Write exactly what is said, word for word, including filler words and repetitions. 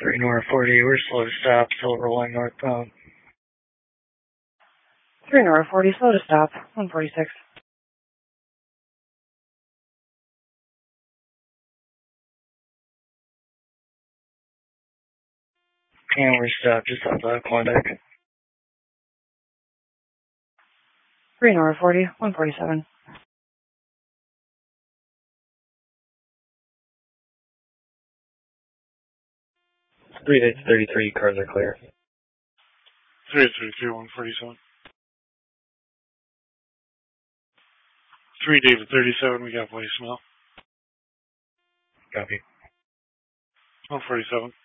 three North forty, we're slow to stop, still rolling northbound. three North forty, slow to stop, one forty-six. And we're stopped just outside of Klondike. three North forty, one forty-seven. three Dates thirty-three, cars are clear. three thirty-three, one forty-seven. three David thirty-seven, we got voicemail. Copy. one forty-seven.